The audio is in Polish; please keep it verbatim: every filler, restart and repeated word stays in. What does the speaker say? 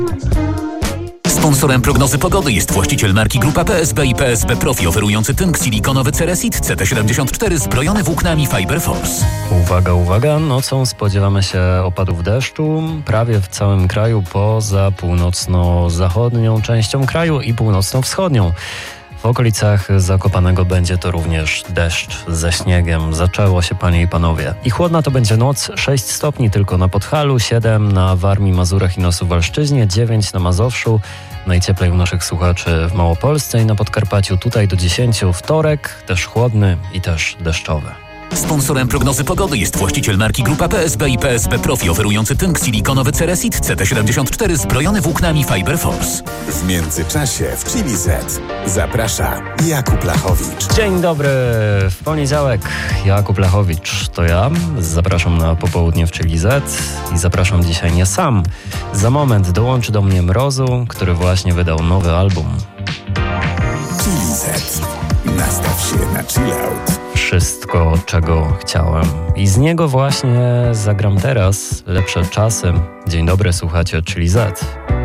Sponsorem prognozy pogody jest właściciel marki Grupa P S B i P S B Profi, oferujący tynk silikonowy Ceresit C T siedemdziesiąt cztery zbrojony włóknami Fiber Force. Uwaga, uwaga, nocą spodziewamy się opadów deszczu prawie w całym kraju poza północno-zachodnią częścią kraju i północno-wschodnią. W okolicach Zakopanego będzie to również deszcz ze śniegiem. Zaczęło się, panie i panowie. I chłodna to będzie noc, sześć stopni tylko na Podhalu, siedem na Warmii, Mazurach i na Suwalszczyźnie, dziewięć na Mazowszu, najcieplej u naszych słuchaczy w Małopolsce i na Podkarpaciu, tutaj do dziesięciu. Wtorek też chłodny i też deszczowy. Sponsorem prognozy pogody jest właściciel marki Grupa P S B i P S B Profi, oferujący tynk silikonowy Ceresit C T siedemdziesiąt cztery zbrojony włóknami Fiber Force. W międzyczasie w Chili Z zaprasza Jakub Lachowicz. Dzień dobry, w poniedziałek Jakub Lachowicz to ja. Zapraszam na popołudnie w Chili Z i zapraszam dzisiaj nie sam. Za moment dołączy do mnie Mrozu, który właśnie wydał nowy album. Chili Z. Nastaw się na chill out. Wszystko, czego chciałem. I z niego właśnie zagram teraz Lepsze czasy. Dzień dobry, słuchacie Chili Z.